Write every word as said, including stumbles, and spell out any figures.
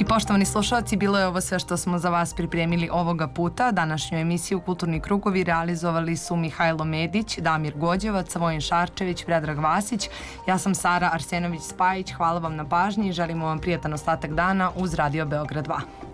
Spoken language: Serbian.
poštovani slušalci, bilo je ovo sve što smo za vas pripremili ovoga puta. Današnju emisiju Kulturni krugovi realizovali su Mihajlo Medić, Damir Gođevac, Vojin Šarčević, Predrag Vasić. Ja sam Sara Arsenović-Spajić. Hvala vam na pažnji i želimo vam prijatan ostatak dana uz Radio Beograd dva.